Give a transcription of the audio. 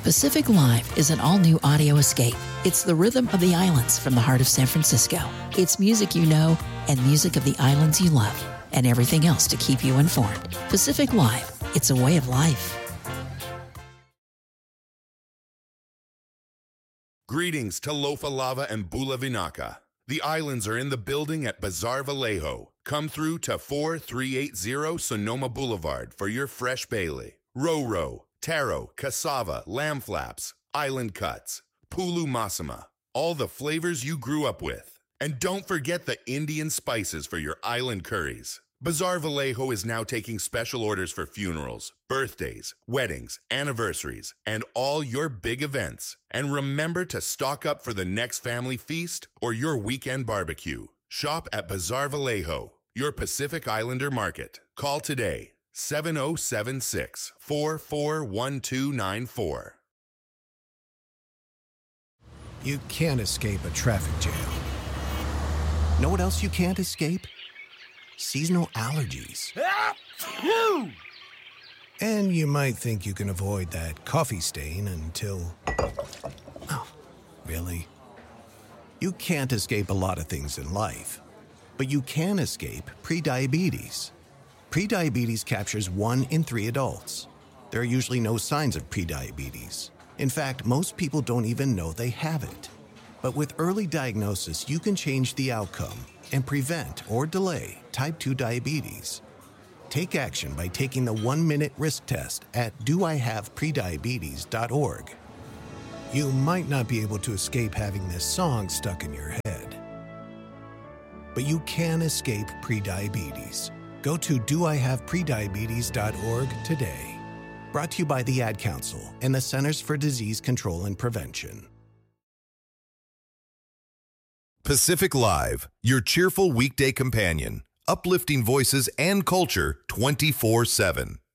Pacific Live is an all-new audio escape. It's the rhythm of the islands from the heart of San Francisco. It's music you know and music of the islands you love, and everything else to keep you informed. Pacific Live, it's a way of life. Greetings to Lofa Lava and Bula Vinaka. The islands are in the building at Bazaar Vallejo. Come through to 4380 Sonoma Boulevard for your fresh Bailey, Roro, taro, cassava, lamb flaps, island cuts, pulu masama, all the flavors you grew up with. And don't forget the Indian spices for your island curries. Bazaar Vallejo is now taking special orders for funerals, birthdays, weddings, anniversaries, and all your big events. And remember to stock up for the next family feast or your weekend barbecue. Shop at Bazaar Vallejo, your Pacific Islander market. Call today, 7076-441294. You can't escape a traffic jam. Know what else you can't escape? Seasonal allergies. And you might think you can avoid that coffee stain until... Oh, really? You can't escape a lot of things in life, but you can escape prediabetes. Prediabetes captures 1 in 3 adults. There are usually no signs of prediabetes. In fact, most people don't even know they have it. But with early diagnosis, you can change the outcome and prevent or delay type 2 diabetes. Take action by taking the 1-minute risk test at doihaveprediabetes.org. You might not be able to escape having this song stuck in your head, but you can escape prediabetes. Go to doihaveprediabetes.org today. Brought to you by the Ad Council and the Centers for Disease Control and Prevention. Pacific Live, your cheerful weekday companion, uplifting voices and culture 24/7.